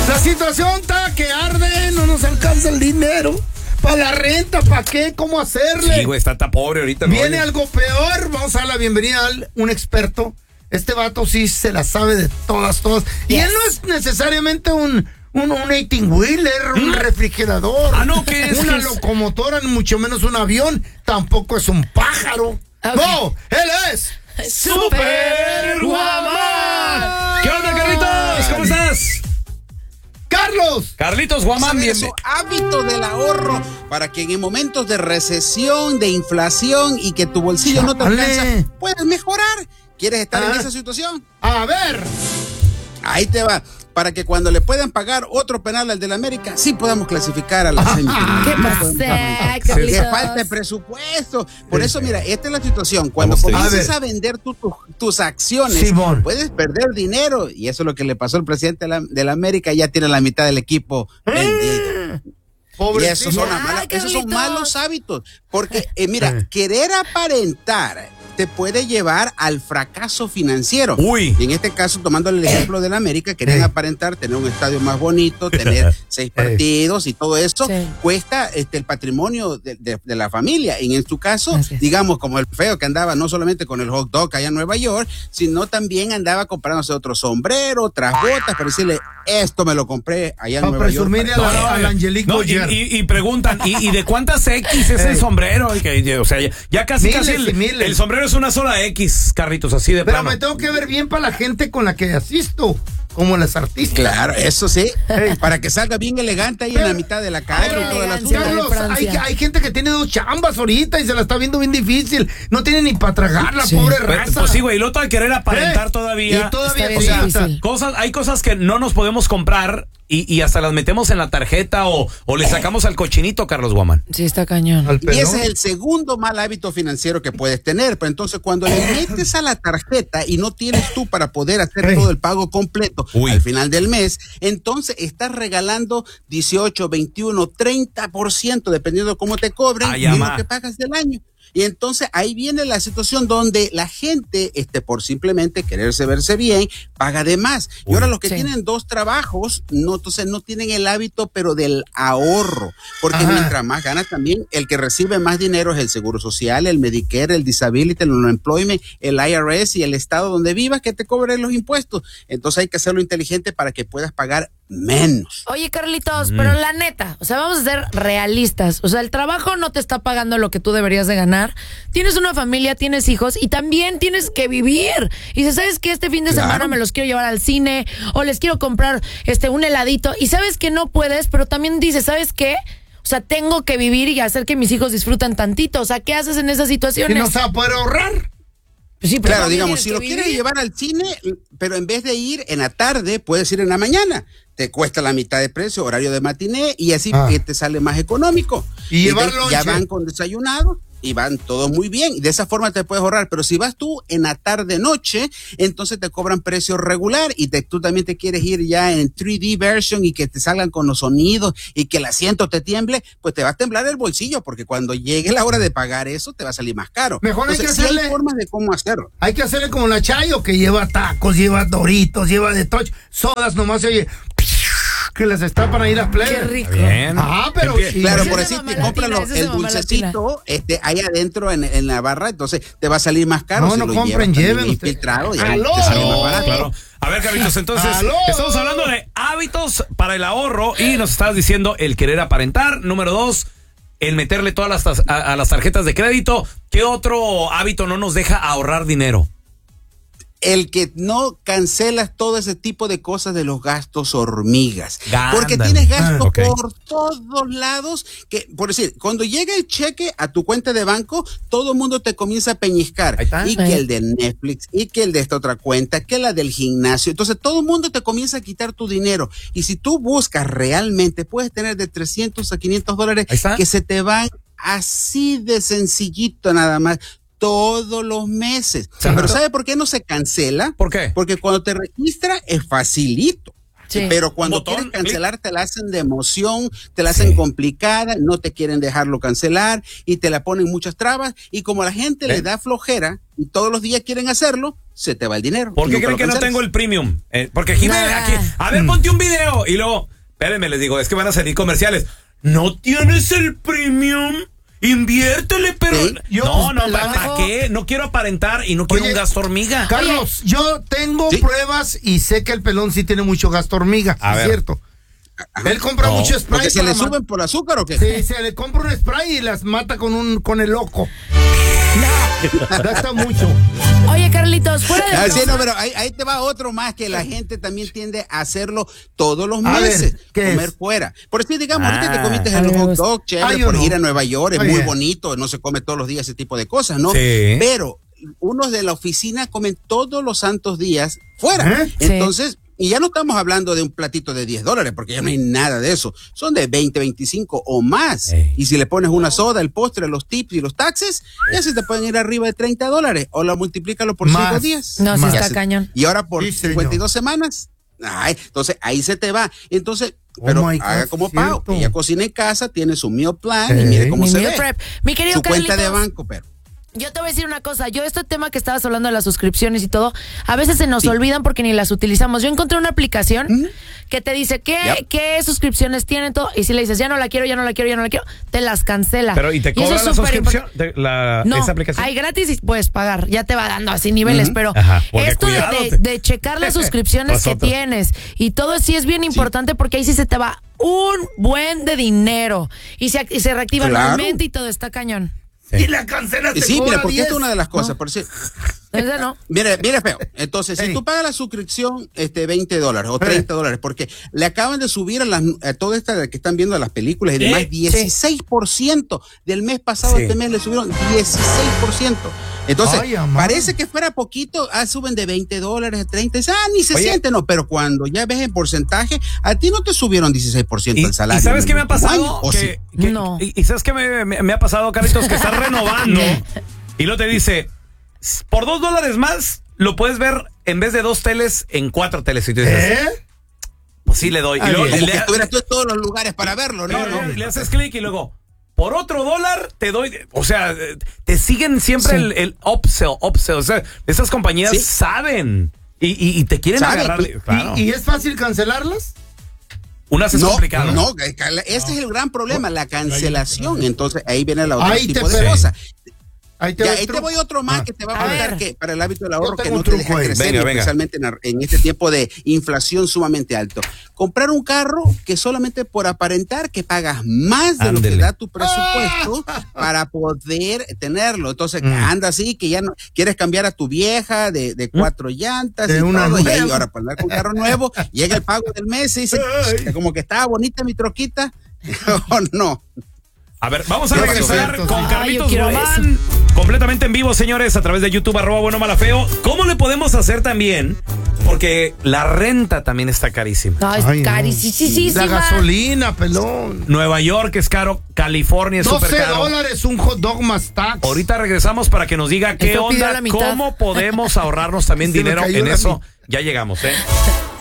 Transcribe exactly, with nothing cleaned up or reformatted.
La situación está que arde, no nos alcanza el dinero. Para la renta, ¿para qué? ¿Cómo hacerle? Sí, güey, está tan pobre ahorita. Viene algo peor. Vamos a dar la bienvenida a un experto. Este vato sí se la sabe de todas, todas. Yes. Y él no es necesariamente un, un, un eighteen wheeler, un ¿Mm? refrigerador. Ah, no, ¿qué es? Una ¿Qué es? locomotora, ni mucho menos un avión. Tampoco es un pájaro. Okay. No, él es Super Guamán. ¿Qué onda, Carlitos? ¿Cómo estás? Carlos. Carlitos Guamán, bien. Su hábito del ahorro para que en momentos de recesión, de inflación y que tu bolsillo no te alcanza, puedes mejorar. ¿Quieres estar ah. en esa situación? A ver. Ahí te va. Para que cuando le puedan pagar otro penal al del América, sí podamos clasificar a la semifinal. ¿Qué pasa? Que falta el presupuesto. Por eso, mira, esta es la situación. Cuando comiences a, a vender tu, tu, tus acciones, Simón. puedes perder dinero. Y eso es lo que le pasó al presidente de la, de la América. Ya tiene la mitad del equipo vendido. Y esos son, mala, esos son malos hábitos. Porque, eh, mira, querer aparentar te puede llevar al fracaso financiero. Uy. Y en este caso, tomando el ejemplo de la América, querían eh. aparentar tener un estadio más bonito, tener seis partidos y todo eso, sí. cuesta este, el patrimonio de, de, de la familia. Y en tu caso, digamos, como el feo que andaba no solamente con el hot dog allá en Nueva York, sino también andaba comprándose otro sombrero, otras botas, para decirle, esto me lo compré allá en para Nueva York. Para presumirle al Angelique no, y, y, y preguntan, ¿y, ¿y de cuántas X es el sombrero? Y que, o sea, ya, ya casi, miles casi el, el sombrero es una sola X, Carlitos, así de Pero plano. me tengo que ver bien para la gente con la que asisto, como las artistas. Claro, eso sí, hey. para que salga bien elegante ahí Pero, en la mitad de la calle. Y toda la Carlos, hay, hay gente que tiene dos chambas ahorita y se la está viendo bien difícil. No tiene ni para tragar la sí. pobre raza. Pues sí, güey, y lo otro al querer aparentar eh, todavía. Y todavía o sea, cosas, hay cosas que no nos podemos comprar y, y hasta las metemos en la tarjeta o, o le sacamos al cochinito, Carlos Guamán. Sí, está cañón. Y ese es el segundo mal hábito financiero que puedes tener. Pero entonces, cuando le metes a la tarjeta y no tienes tú para poder hacer hey. todo el pago completo Uy. al final del mes, entonces estás regalando dieciocho, veintiuno, treinta por ciento, dependiendo de cómo te cobren, de lo que pagas del año. Y entonces ahí viene la situación donde la gente, este, por simplemente quererse verse bien, paga de más. Y ahora los que sí. tienen dos trabajos, no, entonces no tienen el hábito, pero del ahorro. Porque Ajá. mientras más ganas también, el que recibe más dinero es el Seguro Social, el Medicare, el Disability, el Unemployment, el I R S y el estado donde vivas que te cobren los impuestos. Entonces hay que hacerlo inteligente para que puedas pagar menos. Oye, Carlitos, mm. pero la neta, o sea, vamos a ser realistas. O sea, el trabajo no te está pagando lo que tú deberías de ganar. Tienes una familia, tienes hijos y también tienes que vivir. Y dices, ¿sabes qué? Este fin de claro. semana me los quiero llevar al cine o les quiero comprar este un heladito. Y sabes que no puedes, pero también dices, ¿sabes qué? O sea, tengo que vivir y hacer que mis hijos disfruten tantito. O sea, ¿qué haces en esas situaciones? ¿Y no se va a poder ahorrar? Pues sí, claro, digamos, si lo vivir. quieres llevar al cine, pero en vez de ir en la tarde, puedes ir en la mañana. Te cuesta la mitad de precio, horario de matiné, y así ah. te sale más económico. Y, y llevar te, ya van con desayunado y van todos muy bien. Y de esa forma te puedes ahorrar. Pero si vas tú en la tarde-noche, entonces te cobran precio regular y te, tú también te quieres ir ya en tres D version y que te salgan con los sonidos y que el asiento te tiemble, pues te va a temblar el bolsillo porque cuando llegue la hora de pagar eso te va a salir más caro. Mejor entonces, hay que hacerle... sí hay formas de cómo hacerlo. Hay que hacerle como la Chayo, que lleva tacos, lleva doritos, lleva de todo, sodas nomás se oye... que les está para ir a play. Qué rico. Bien. Ajá, pero sí, claro, por decir, te compras el dulcecito este, ahí adentro en, en la barra, entonces te va a salir más caro. No, si no lo compren, lleven. Infiltrado, ya ¡Aló! te sale más barato. Claro. A ver, Carlitos, entonces ¡Aló! estamos hablando de hábitos para el ahorro y nos estás diciendo el querer aparentar. Número dos, el meterle todas las a, a las tarjetas de crédito. ¿Qué otro hábito no nos deja ahorrar dinero? El que no cancelas todo ese tipo de cosas de los gastos hormigas. Gándale. Porque tienes gastos ah, okay. por todos lados. Que, por decir, cuando llega el cheque a tu cuenta de banco, todo el mundo te comienza a peñiscar. Y que el de Netflix, y que el de esta otra cuenta, que la del gimnasio. Entonces todo el mundo te comienza a quitar tu dinero. Y si tú buscas realmente, puedes tener de trescientos a quinientos dólares que se te van así de sencillito nada más. Todos los meses. Sí, pero ¿sabe por qué no se cancela? ¿Por qué? Porque cuando te registras es facilito. Sí. Pero cuando botón, quieres cancelar clic. Te la hacen de emoción, te la hacen sí. complicada, no te quieren dejarlo cancelar y te la ponen muchas trabas. Y como a la gente ¿Eh? le da flojera y todos los días quieren hacerlo, se te va el dinero. ¿Por qué creen que no tengo el premium? Eh, porque Jiménez, aquí, a ver, ponte un video. Y luego, espérenme, les digo, es que van a salir comerciales. ¿No tienes el premium? Inviértele, pero... ¿Sí? Yo, no, no, ¿para pa qué? No quiero aparentar y no quiero Oye, un gasto hormiga. Carlos, Oye. yo tengo ¿Sí? pruebas y sé que el pelón sí tiene mucho gasto hormiga, a es ver. cierto. Ajá. Él compra no. mucho spray. ¿Porque se le ma- suben por azúcar o qué? Sí, se le compra un spray y las mata con un con el loco. No. Gasta mucho. Oye, Carlitos, fuera de Ah, sí, broma. no, pero ahí, ahí te va otro más que la gente también tiende a hacerlo todos los A meses, ver, ¿qué comer es? fuera. Por eso digamos, Ah. ahorita te comiste A el mí me hot gusta. dog, chévere, Ay, yo por no. ir a Nueva York, es Ay, muy bien. bonito, no se come todos los días ese tipo de cosas, ¿no? Sí. Pero unos de la oficina comen todos los santos días fuera. ¿Eh? Entonces, y ya no estamos hablando de un platito de diez dólares, porque ya no hay nada de eso. Son de veinte, veinticinco o más. Ey. Y si le pones una soda, el postre, los tips y los taxes, ya se te pueden ir arriba de treinta dólares. O lo multiplícalo por Más. cinco días. No, sí Ya está se- cañón. Y ahora por Sí, señor. cincuenta y dos semanas. Ay, entonces ahí se te va. Entonces, Oh pero my God, haga como Pau. cierto. Ella cocina en casa, tiene su meal plan y Ey. mire cómo Mi se meal ve. prep. Mi querido Su cuenta de Carlitos, banco, pero. yo te voy a decir una cosa. Yo, este tema que estabas hablando de las suscripciones y todo, a veces se nos olvidan porque ni las utilizamos. Yo encontré una aplicación ¿Mm? que te dice qué, Yep. qué suscripciones tienen todo. Y si le dices, ya no la quiero, ya no la quiero, ya no la quiero, te las cancela. Pero, ¿y te eso cobra es la súper suscripción import- de la, No, esa aplicación? hay gratis y puedes pagar. Ya te va dando así niveles, Ujú. pero Ajá, porque esto de, cuidado, de- te- de checar las suscripciones que Nosotros. tienes y todo sí es bien importante porque ahí sí se te va un buen de dinero y se, y se reactiva Claro. nuevamente y todo está cañón. Sí. Y la cancela te Sí, mira, cobra porque diez. esta es una de las cosas. No. Por decir, Ese no. mire, mire feo. Entonces, Ey. si tú pagas la suscripción, este, veinte dólares o treinta dólares, porque le acaban de subir a, las, a toda esta que están viendo las películas y demás, ¿Eh? dieciséis por ciento del mes pasado Sí. a este mes le subieron dieciséis por ciento. Entonces, Ay, amá. parece que fuera poquito, ah, suben de veinte dólares a treinta, ah, ni se Oye. siente, no, pero cuando ya ves el porcentaje, a ti no te subieron dieciséis por ciento ¿Y, el salario. y sabes en qué el me ha último pasado? año, ¿o Que- sí? que- No. y, y sabes qué me, me- me ha pasado, Carlitos, que estás renovando y luego te dice, "S- por dos dólares más lo puedes ver en vez de dos teles en cuatro teles". Y tú dices, ¿Eh? pues sí le doy. Ah, Y luego bien. Como le, que estuvieras tú en todos los lugares para verlo, ¿no? le- no. le haces clic y luego, por otro dólar te doy, o sea, eh, te siguen siempre Sí. el, el upsell, upsell. O sea, esas compañías Sí. saben y, y- y te quieren Saben, agarrar. y- Claro. ¿Y, y es fácil cancelarlas? Unas es No, complicado. no, ese es el gran problema, la cancelación. Entonces ahí viene la otra Ahí te tipo de pe- cosa. Ahí te Ya, va el ahí te truco. voy otro más Ah. que te va A a contar ver. que para el hábito del ahorro Yo que tengo no un te truco deja ahí. crecer, Venga, y venga. especialmente en, ar- en este tiempo de inflación sumamente alto. Comprar un carro que solamente por aparentar que pagas más de lo Ándele. que da tu presupuesto para poder tenerlo. Entonces Mm. anda así que ya no quieres cambiar a tu vieja de, de cuatro llantas De y una todo, y ahí nueva. ahora para andar con carro nuevo llega el pago del mes y dice Ay. como que estaba bonita mi troquita o no. A ver, vamos a Qué regresar cierto, con sí. Ay, Carlitos yo quiero Román, completamente en vivo, señores, a través de YouTube, arroba bueno mala feo. ¿Cómo le podemos hacer también? Porque la renta también está carísima. No, es Ay, no. carísima. La gasolina, pelón. Nueva York es caro, California es súper doce caro. dólares un hot dog más tax. Ahorita regresamos para que nos diga qué Esto pidió onda, la mitad. cómo podemos ahorrarnos también Se me dinero cayó en la eso. mitad. Ya llegamos, ¿eh?